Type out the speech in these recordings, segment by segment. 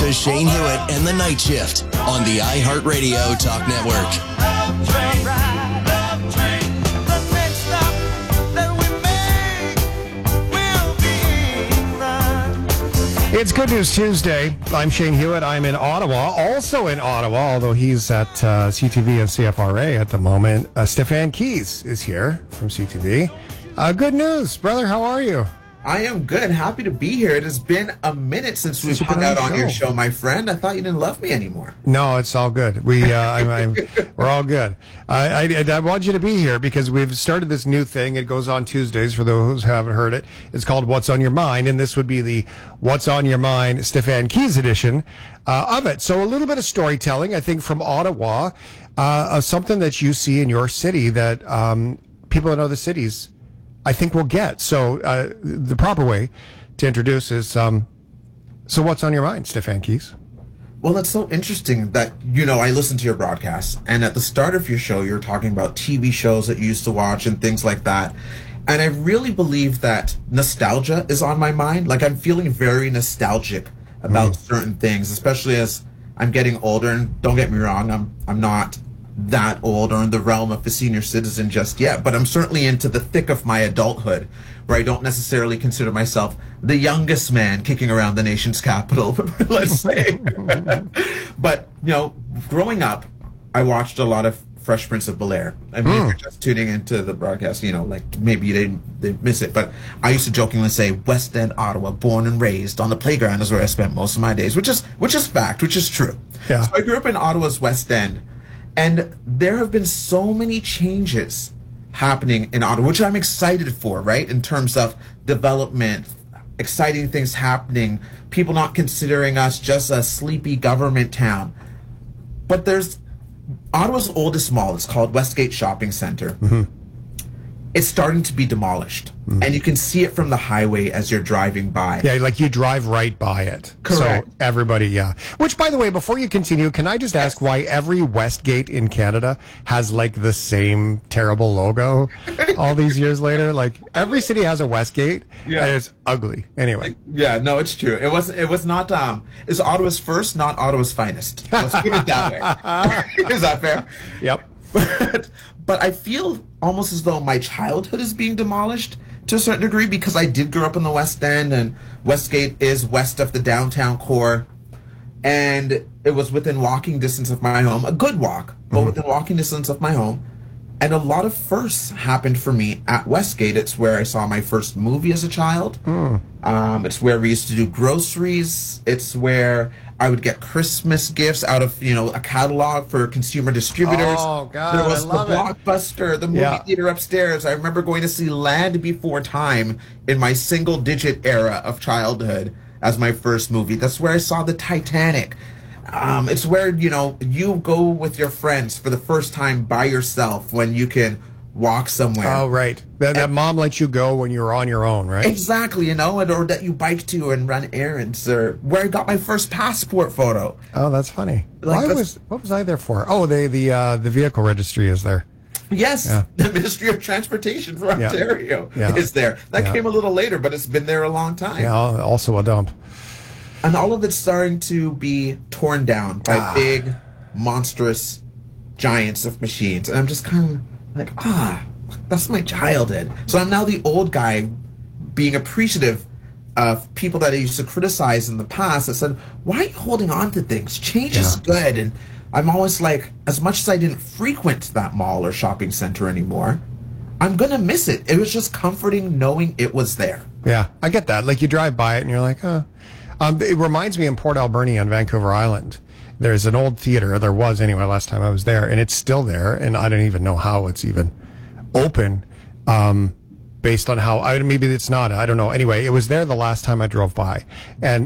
to Shane Hewitt and the Night Shift on the iHeartRadio Talk Network. It's Good News Tuesday. I'm Shane Hewitt. I'm in Ottawa. Also in Ottawa, although he's at CTV and CFRA at the moment, Stefan Keys is here from CTV. Good news, brother. How are you? I am good. Happy to be here. It has been a minute since we've hung out on your show, my friend. I thought you didn't love me anymore. No, it's all good. We're all good. I want you to be here because we've started this new thing. It goes on Tuesdays for those who haven't heard it. It's called What's on Your Mind, and this would be the What's on Your Mind Stefan Keys edition of it. So a little bit of storytelling, I think, from Ottawa, of something that you see in your city that people in other cities I think we'll get. So the proper way to introduce is, so what's on your mind, Stefan Keys? Well, it's so interesting that, I listen to your broadcasts, and at the start of your show, you're talking about TV shows that you used to watch and things like that. And I really believe that nostalgia is on my mind. Like, I'm feeling very nostalgic about certain things, especially as I'm getting older. And don't get me wrong, I'm not that old or in the realm of a senior citizen just yet, but I'm certainly into the thick of my adulthood, where I don't necessarily consider myself the youngest man kicking around the nation's capital, let's say. But, growing up, I watched a lot of Fresh Prince of Bel-Air. I mean, if you're just tuning into the broadcast, like maybe you didn't miss it, but I used to jokingly say West End, Ottawa, born and raised on the playground is where I spent most of my days, which is fact, which is true. Yeah. So I grew up in Ottawa's West End. And there have been so many changes happening in Ottawa, which I'm excited for, right? In terms of development, exciting things happening, people not considering us just a sleepy government town. But there's Ottawa's oldest mall. It's called Westgate Shopping Centre. It's starting to be demolished. And you can see it from the highway as you're driving by. Yeah, like you drive right by it. Correct. So everybody, yeah. Which, by the way, before you continue, can I just ask why every Westgate in Canada has like the same terrible logo all these years later? Like every city has a Westgate, and it's ugly. Anyway. Yeah, no, it's true. It was not, it's Ottawa's first, not Ottawa's finest. Let's put it that way. Is that fair? Yep. But I feel almost as though my childhood is being demolished to a certain degree, because I did grow up in the West End, and Westgate is west of the downtown core, and it was within walking distance of my home, a good walk, but within walking distance of my home. And a lot of firsts happened for me at Westgate. It's where I saw my first movie as a child. It's where we used to do groceries. It's where I would get Christmas gifts out of, a catalog for consumer distributors. Oh, God, there was I love the Blockbuster, the movie theater upstairs. I remember going to see Land Before Time in my single-digit era of childhood as my first movie. That's where I saw the Titanic. It's where, you go with your friends for the first time by yourself when you can walk somewhere. Oh, right. That mom lets you go when you're on your own, right? Exactly, or that you bike to and run errands, or where I got my first passport photo. Oh, that's funny. Like what was I there for? Oh, the vehicle registry is there. Yes, the Ministry of Transportation for Ontario is there. That came a little later, but it's been there a long time. Yeah, also a dump. And all of it's starting to be torn down by big, monstrous giants of machines. And I'm just kind of like, that's my childhood. So I'm now the old guy being appreciative of people that I used to criticize in the past that said, why are you holding on to things? Change is good. And I'm always like, as much as I didn't frequent that mall or shopping center anymore, I'm going to miss it. It was just comforting knowing it was there. Yeah, I get that. Like you drive by it and you're like, it reminds me in Port Alberni on Vancouver Island. There's an old theater. There was anyway last time I was there, and it's still there. And I don't even know how it's even open, based on how. Maybe it's not. I don't know. Anyway, it was there the last time I drove by, and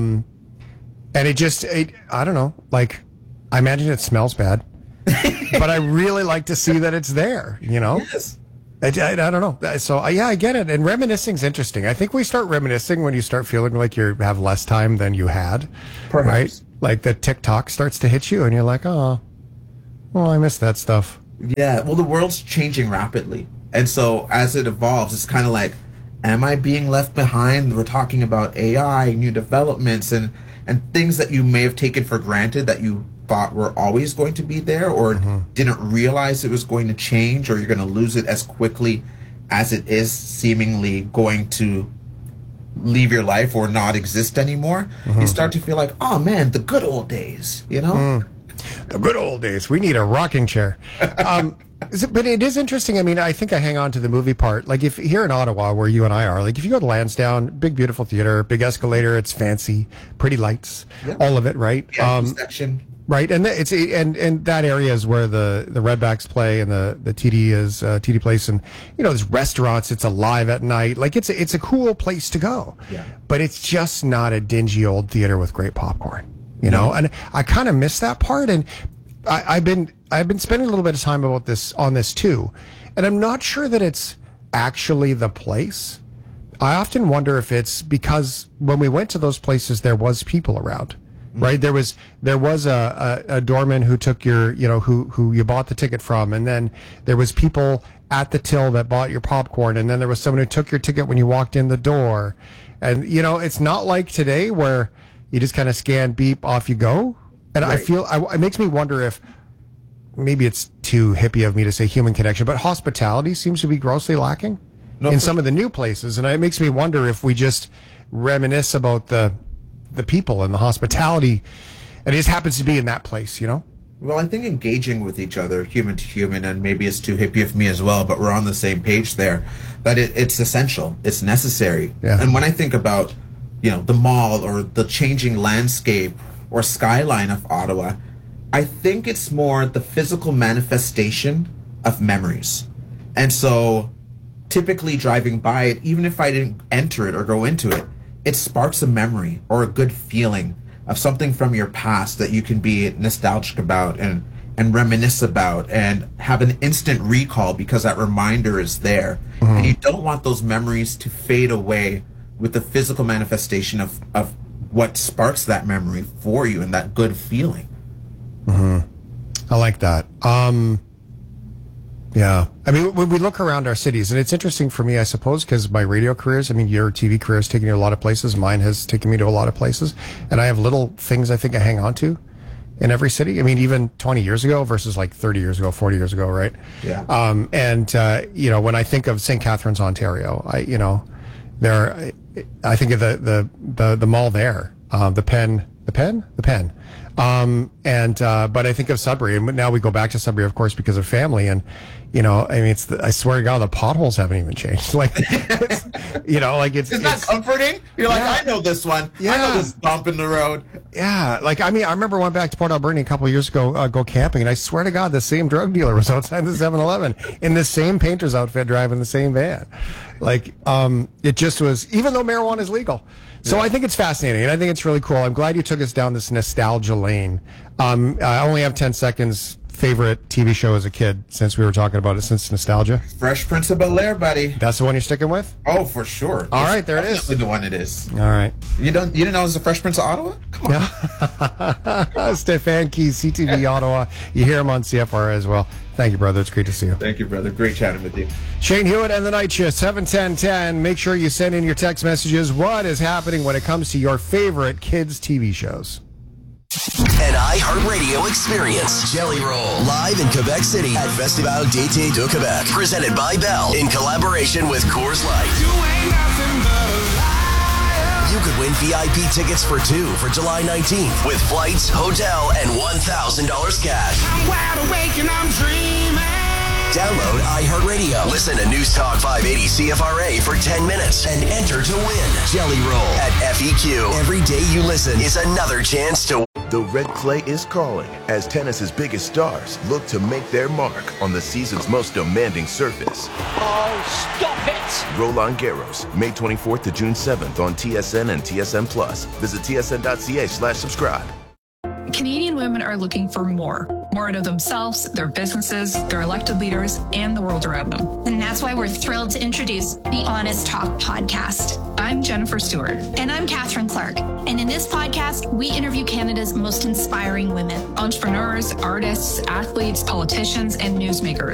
I don't know. Like, I imagine it smells bad, but I really like to see that it's there. Yes. I don't know. So, I get it. And reminiscing is interesting. I think we start reminiscing when you start feeling like you have less time than you had. Perhaps. Right? Like the TikTok starts to hit you and you're like, oh, I miss that stuff. Yeah. Well, the world's changing rapidly. And so as it evolves, it's kind of like, am I being left behind? We're talking about AI, new developments, and and things that you may have taken for granted that you thought were always going to be there, or didn't realize it was going to change, or you're going to lose it as quickly as it is seemingly going to leave your life or not exist anymore. You start to feel like, oh man, the good old days, you know? The good old days. We need a rocking chair. But it is interesting. I mean, I think I hang on to the movie part. Like, if here in Ottawa, where you and I are, like, if you go to Lansdowne, big, beautiful theater, big escalator, it's fancy, pretty lights, all of it, right? Section. Right, and and that area is where the Redbacks play, and the TD is TD Place, and there's restaurants. It's alive at night. Like, it's a cool place to go. Yeah. But it's just not a dingy old theater with great popcorn. And I kind of miss that part. And I've been spending a little bit of time on this too, and I'm not sure that it's actually the place. I often wonder if it's because when we went to those places, there was people around. Right, there was a doorman who took your, who you bought the ticket from, and then there was people at the till that bought your popcorn, and then there was someone who took your ticket when you walked in the door, and it's not like today where you just kind of scan, beep, off you go. And I feel it makes me wonder if maybe it's too hippie of me to say human connection, but hospitality seems to be grossly lacking in some of the new places, and it makes me wonder if we just reminisce about the people and the hospitality, and it just happens to be in that place, Well, I think engaging with each other, human to human, and maybe it's too hippie of me as well, but we're on the same page there, that it's essential, it's necessary. Yeah. And when I think about, the mall or the changing landscape or skyline of Ottawa, I think it's more the physical manifestation of memories. And so typically driving by it, even if I didn't enter it or go into it, it sparks a memory or a good feeling of something from your past that you can be nostalgic about and reminisce about and have an instant recall because that reminder is there. And you don't want those memories to fade away with the physical manifestation of what sparks that memory for you and that good feeling. I like that. Yeah. I mean, when we look around our cities, and it's interesting for me, I suppose, because my radio careers, your TV career has taken you to a lot of places. Mine has taken me to a lot of places. And I have little things I think I hang on to in every city. I mean, even 20 years ago versus like 30 years ago, 40 years ago, right? Yeah. When I think of St. Catharines, Ontario, I think of the mall there, the Pen. But I think of Sudbury, and now we go back to Sudbury, of course, because of family. And, I swear to God, the potholes haven't even changed. Like, Isn't that comforting? You're like, I know this one. Yeah. I know this bump in the road. Yeah. I remember went back to Port Alberni a couple of years ago, go camping, and I swear to God, the same drug dealer was outside the 7-Eleven in the same painter's outfit driving the same van. It just was, even though marijuana is legal. So I think it's fascinating, and I think it's really cool. I'm glad you took us down this nostalgia lane. I only have 10 seconds. Favorite TV show as a kid, since we were talking about it, since nostalgia? Fresh Prince of Bel-Air, buddy. That's the one you're sticking with? Oh, for sure. All right, there it is. Definitely the one it is. All right. You didn't know it was the Fresh Prince of Ottawa? Come on. Yeah. Stefan Keys, CTV Ottawa. You hear him on CFR as well. Thank you, brother. It's great to see you. Thank you, brother. Great chatting with you. Shane Hewitt and the Night Shift, 71010. Make sure you send in your text messages. What is happening when it comes to your favorite kids' TV shows? An iHeartRadio experience. Jelly Roll. Live in Quebec City at Festival d'été de Québec. Presented by Bell in collaboration with Coors Light. You could win VIP tickets for 2 for July 19th with flights, hotel, and $1,000 cash. I'm wide awake and I'm dreaming. Download iHeartRadio. Listen to News Talk 580 CFRA for 10 minutes and enter to win. Jelly Roll at FEQ. Every day you listen is another chance to. The red clay is calling as tennis's biggest stars look to make their mark on the season's most demanding surface. Oh, stop it! Roland Garros, May 24th to June 7th on TSN and TSN Plus. Visit tsn.ca/subscribe. Canadian women are looking for more out of themselves, their businesses, their elected leaders, and the world around them. And that's why we're thrilled to introduce the Honest Talk podcast. I'm Jennifer Stewart. And I'm Catherine Clark. And in this podcast, we interview Canada's most inspiring women. Entrepreneurs, artists, athletes, politicians, and newsmakers.